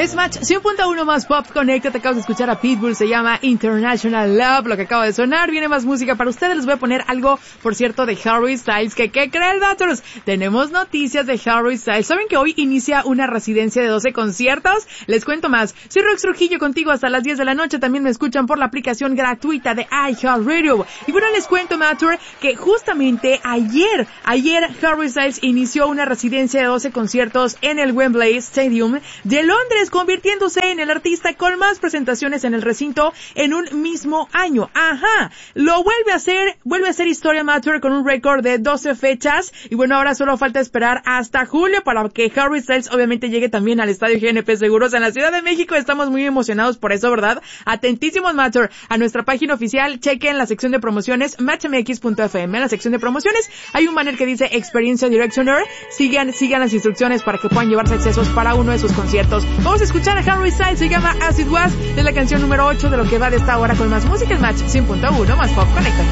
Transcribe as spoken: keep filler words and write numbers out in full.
Es Match cien punto uno más Pop Connect. Te acabas de escuchar a Pitbull, se llama International Love, lo que acaba de sonar. Viene más música para ustedes. Les voy a poner algo, por cierto, de Harry Styles. que ¿Qué creen, datos? Tenemos noticias de Harry Styles. ¿Saben que hoy inicia una residencia de doce conciertos? Les cuento más. Soy Rox Trujillo contigo hasta las diez de la noche. También me escuchan por la aplicación gratuita de iHeartRadio. Y bueno, les cuento, Matter, que justamente ayer, ayer Harry Styles inició una residencia de doce conciertos en el Wembley Stadium de Londres, convirtiéndose en el artista con más presentaciones en el recinto en un mismo año. Ajá, lo vuelve a hacer, vuelve a hacer historia, Matter, con un récord de doce fechas. Y bueno, ahora solo falta esperar hasta julio para que Harry Styles obviamente llegue también al Estadio G N P Seguros en la Ciudad de México. Estamos muy emocionados por eso, ¿verdad? Atentísimos, Matter, a nuestra página oficial. Chequen la sección de promociones, match m x punto f m. En la sección de promociones hay un banner que dice Experiencia Directioner. Sigan, sigan las instrucciones para que puedan llevarse accesos para uno de sus conciertos. Vamos a escuchar a Harry Styles, se llama As It Was, es la canción número ocho de lo que va de esta hora con más música en Match cien punto uno más Pop Connect.